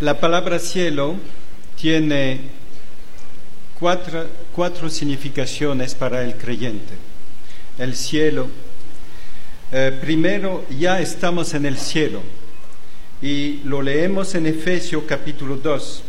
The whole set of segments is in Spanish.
La palabra cielo tiene cuatro significaciones para el creyente. El cielo, primero, ya estamos en el cielo y lo leemos en Efesios capítulo 2.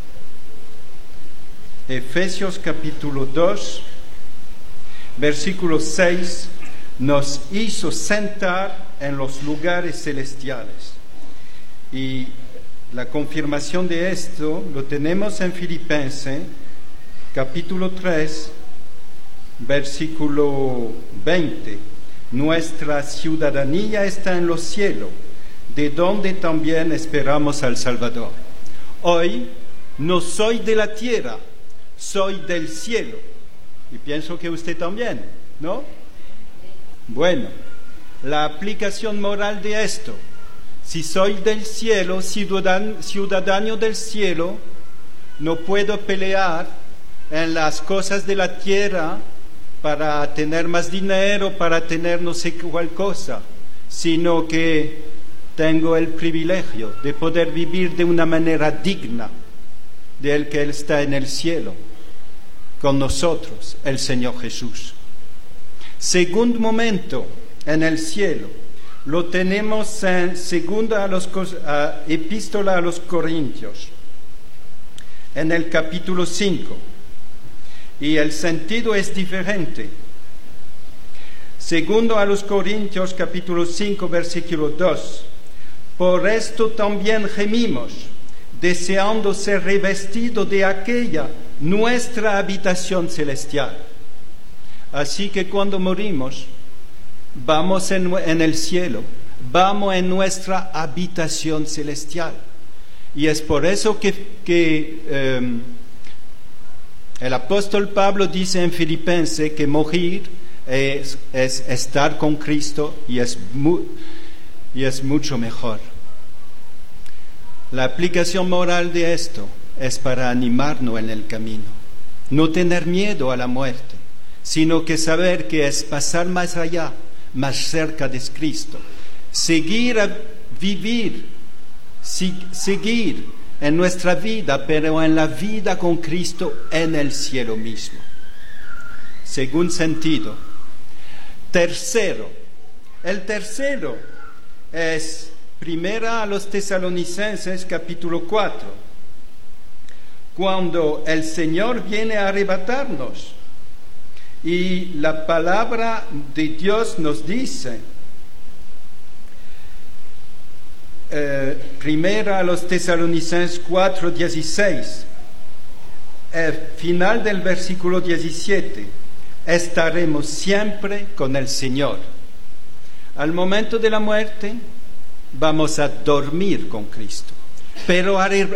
Efesios capítulo 2, versículo 6, nos hizo sentar en los lugares celestiales. Y la confirmación de esto lo tenemos en Filipenses capítulo 3, versículo 20. Nuestra ciudadanía está en los cielos, de donde también esperamos al Salvador. Hoy no soy de la tierra, soy del cielo. Y pienso que usted también, ¿no? Bueno, la aplicación moral de esto: si soy del cielo, ciudadano del cielo, no puedo pelear en las cosas de la tierra para tener más dinero, para tener no sé cuál cosa, sino que tengo el privilegio de poder vivir de una manera digna del que Él está en el cielo, con nosotros, el Señor Jesús. Segundo momento en el cielo, lo tenemos en segunda epístola a los Corintios, en el capítulo 5, y el sentido es diferente. Segundo a los Corintios, capítulo 5, versículo 2, por esto también gemimos, deseando ser revestidos de aquella nuestra habitación celestial. Así que cuando morimos, vamos en el cielo, vamos en nuestra habitación celestial. Y es por eso que el apóstol Pablo dice en Filipenses que morir es estar con Cristo y es mucho mejor. La aplicación moral de esto es para animarnos en el camino, no tener miedo a la muerte, sino que saber que es pasar más allá, más cerca de Cristo, seguir a vivir, seguir en nuestra vida, pero en la vida con Cristo en el cielo mismo. Según sentido. Tercero, el tercero es primera a los Tesalonicenses capítulo 4, cuando el Señor viene a arrebatarnos. Y la palabra de Dios nos dice, primera a los Tesalonicenses 4:16, final del versículo 17, estaremos siempre con el Señor. Al momento de la muerte, vamos a dormir con Cristo, pero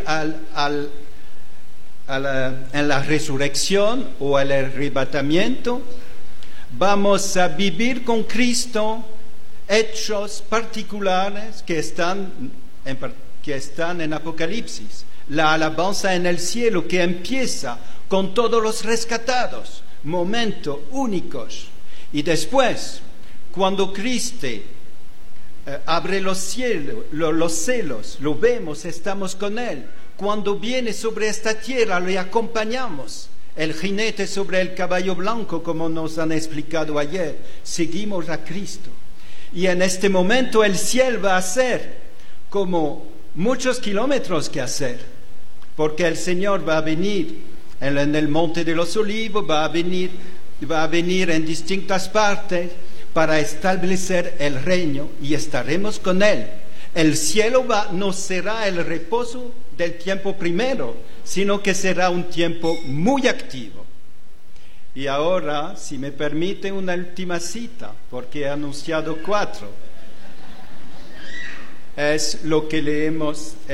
en la resurrección o el arrebatamiento, vamos a vivir con Cristo hechos particulares que están en Apocalipsis. La alabanza en el cielo que empieza con todos los rescatados, momentos únicos. Y después, cuando Cristo abre los cielos, lo vemos, estamos con Él. Cuando viene sobre esta tierra, le acompañamos. El jinete sobre el caballo blanco, como nos han explicado ayer, seguimos a Cristo. Y en este momento el cielo va a ser como muchos kilómetros que hacer, porque el Señor va a venir en el Monte de los Olivos, va a venir en distintas partes para establecer el reino y estaremos con Él. El cielo no será el reposo del tiempo primero, sino que será un tiempo muy activo. Y ahora, si me permite, una última cita, porque he anunciado 4. Es lo que leemos